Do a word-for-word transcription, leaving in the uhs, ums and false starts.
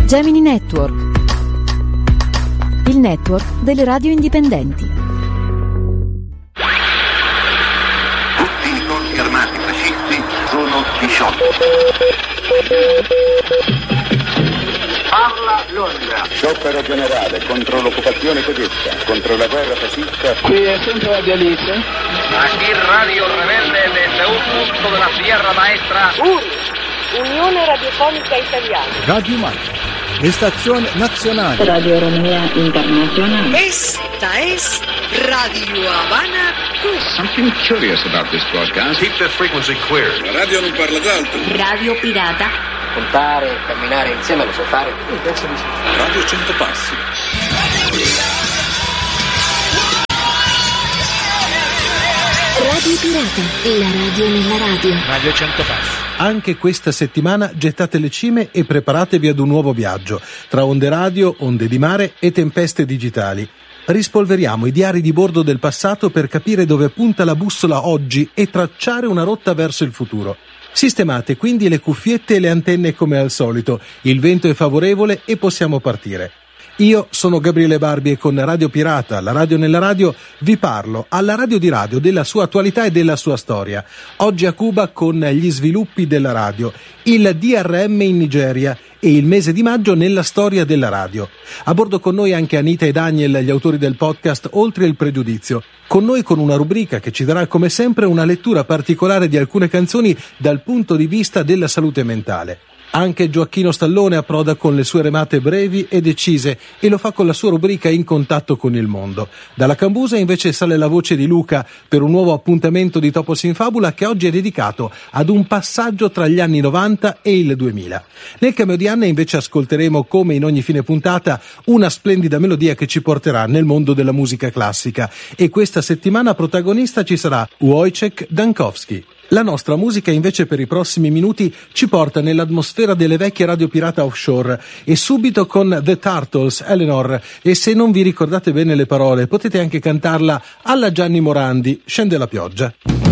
Gemini Network, il network delle radio indipendenti. Tutti i forti armati fascisti sono diciotto. Parla Londra. Sciopero generale contro l'occupazione tedesca, contro la guerra fascista. Qui è sempre Radio Alice. Aquí Radio Rebelde desde un punto de la Sierra Maestra. U R I, Unione Radiofonica Italiana. Radio Malta, Estazione Nazionale. Radio Romea Internacional. Esta es Radio Habana Cuba. Something curious about this broadcast. Keep the frequency clear. La radio non parla d'altro. Radio Pirata. Contare, camminare insieme lo so fare. Radio cento passi. Radio Pirata, la radio nella radio. Radio cento passi. Anche questa settimana gettate le cime e preparatevi ad un nuovo viaggio, tra onde radio, onde di mare e tempeste digitali. Rispolveriamo i diari di bordo del passato per capire dove punta la bussola oggi e tracciare una rotta verso il futuro. Sistemate quindi le cuffiette e le antenne come al solito, il vento è favorevole e possiamo partire. Io sono Gabriele Barbi e con Radio Pirata, la radio nella radio, vi parlo alla radio di radio della sua attualità e della sua storia. Oggi a Cuba con gli sviluppi della radio, il D R M in Nigeria e il mese di maggio nella storia della radio. A bordo con noi anche Anita e Daniel, gli autori del podcast Oltre il Pregiudizio. Con noi con una rubrica che ci darà come sempre una lettura particolare di alcune canzoni dal punto di vista della salute mentale. Anche Gioacchino Stallone approda con le sue remate brevi e decise e lo fa con la sua rubrica In contatto con il mondo. Dalla Cambusa invece sale la voce di Luca per un nuovo appuntamento di Topos in Fabula che oggi è dedicato ad un passaggio tra gli anni novanta e il duemila. Nel cameo di Anna invece ascolteremo, come in ogni fine puntata, una splendida melodia che ci porterà nel mondo della musica classica e questa settimana protagonista ci sarà Wojciech Dankowski. La nostra musica invece per i prossimi minuti ci porta nell'atmosfera delle vecchie radio pirata offshore e subito con The Turtles, Eleanor, e se non vi ricordate bene le parole potete anche cantarla alla Gianni Morandi, Scende la pioggia.